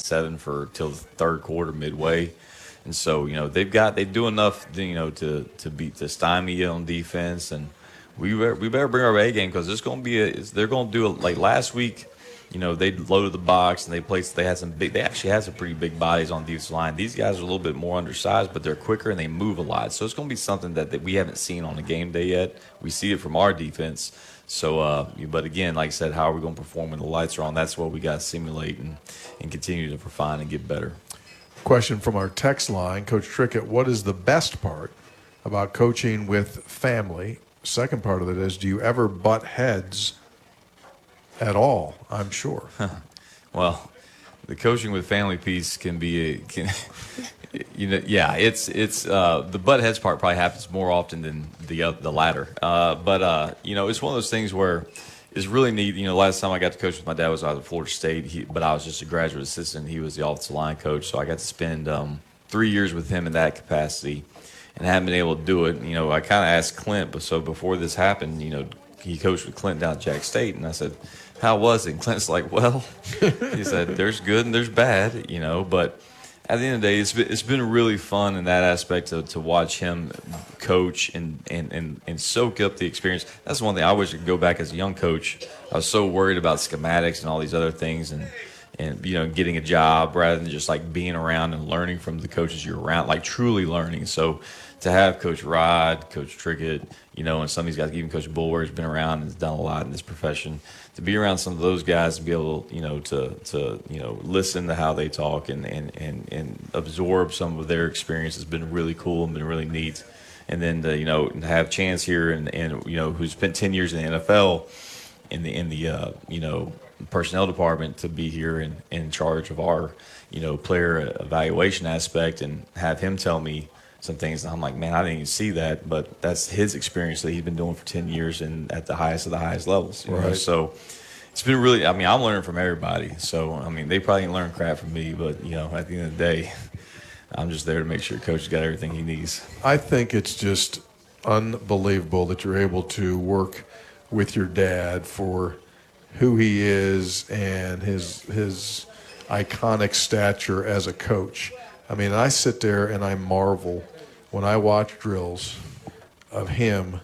7 for till the third quarter midway. And so, they do enough, to stymie you on defense, and we better bring our A game, because it's going to be they're going to do it like last week. They loaded the box and they actually had some pretty big bodies on the defensive line. These guys are a little bit more undersized, but they're quicker and they move a lot. So it's going to be something that we haven't seen on the game day yet. We see it from our defense. So, but again, like I said, how are we going to perform when the lights are on? That's what we got to simulate and continue to refine and get better. Question from our text line, Coach Trickett, what is the best part about coaching with family? Second part of it is, do you ever butt heads at all? I'm sure. Well, the coaching with family piece can be, it's the butt heads part probably happens more often than the latter. But it's one of those things where it's really neat. Last time I got to coach with my dad was out of Florida State, but I was just a graduate assistant. He was the offensive line coach, so I got to spend 3 years with him in that capacity, and haven't been able to do it. I kind of asked Clint, but so before this happened, he coached with Clint down at Jack State, and I said, how was it? And Clint's like, well, he said, there's good and there's bad, but at the end of the day, it's been really fun in that aspect to watch him coach and soak up the experience. That's one thing I wish I could go back as a young coach. I was so worried about schematics and all these other things, and getting a job rather than just like being around and learning from the coaches you're around, like truly learning. So to have Coach Rod, Coach Trickett, and some of these guys, even Coach Bulwer, has been around and has done a lot in this profession, to be around some of those guys and be able, to listen to how they talk and absorb some of their experience has been really cool and been really neat. And then to have Chance here and who spent 10 years in the NFL in the personnel department, to be here in charge of our player evaluation aspect, and have him tell me some things, and I'm like, man, I didn't even see that, but that's his experience that he's been doing for 10 years and at the highest of the highest levels. Right. So it's been really, I'm learning from everybody. So, they probably ain't learn crap from me, but, at the end of the day, I'm just there to make sure Coach has got everything he needs. I think it's just unbelievable that you're able to work with your dad for who he is and his iconic stature as a coach. I sit there and I marvel when I watch drills of him.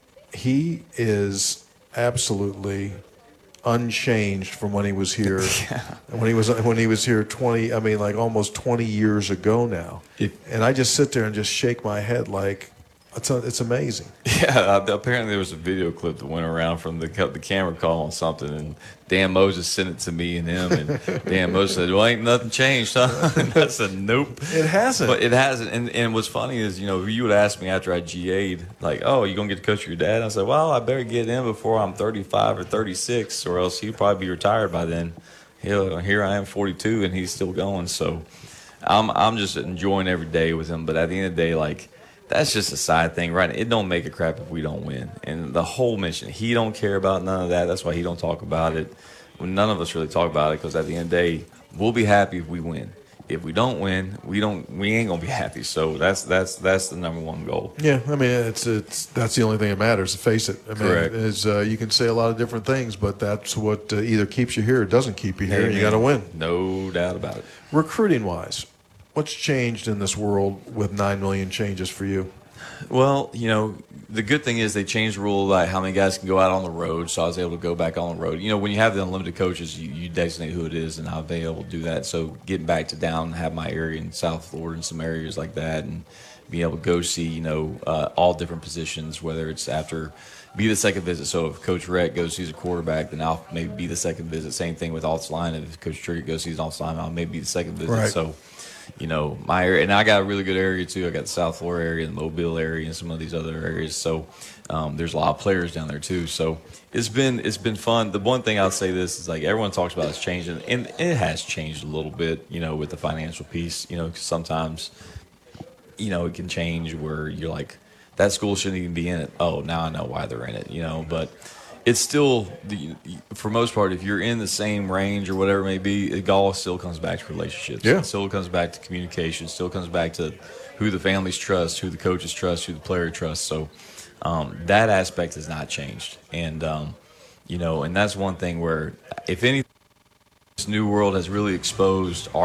He is absolutely unchanged from when he was here. Yeah. When he was here 20, almost 20 years ago now. And I just sit there and just shake my head like, it's amazing. Yeah, apparently there was a video clip that went around from the camera call on something, and Dan Moses sent it to me and him, and Dan Moses said, well, ain't nothing changed, huh? And I said, nope. It hasn't. But it hasn't. And what's funny is, you would ask me after I GA'd, like, oh, you going to get to coach your dad? And I said, well, I better get in before I'm 35 or 36, or else he'll probably be retired by then. Here I am, 42, and he's still going. So I'm just enjoying every day with him. But at the end of the day, like, that's just a side thing, right? It don't make a crap if we don't win. And the whole mission, he don't care about none of that. That's why he don't talk about it. None of us really talk about it, because at the end of the day, we'll be happy if we win. If we don't win, we ain't gonna be happy. So that's the number one goal. Yeah, it's that's the only thing that matters. Face it. Correct. You can say a lot of different things, but that's what either keeps you here or doesn't keep you here. Amen. And you got to win. No doubt about it. Recruiting wise, what's changed in this world with 9 million changes for you? Well, the good thing is they changed the rule about how many guys can go out on the road, so I was able to go back on the road. When you have the unlimited coaches, you designate who it is, and I'll be able to do that. So getting back to down and have my area in South Florida and some areas like that, and being able to go see, all different positions, whether it's after be the second visit. So if Coach Rhett goes sees a quarterback, then I'll maybe be the second visit. Same thing with offensive line. If Coach Trickett goes sees offensive line, I'll maybe be the second visit. Right. So my area, and I got a really good area too. I got the South Florida area, the Mobile area, and some of these other areas. So there's a lot of players down there too. So it's been fun. The one thing I'll say this is, like, everyone talks about it's changing, and it has changed a little bit, with the financial piece. 'Cause sometimes, it can change where you're like, that school shouldn't even be in it. Oh, now I know why they're in it. But it's still, for most part, if you're in the same range or whatever it may be, it all still comes back to relationships. Yeah. It still comes back to communication. It still comes back to who the families trust, who the coaches trust, who the player trusts. So that aspect has not changed. And, and that's one thing where, if anything, this new world has really exposed our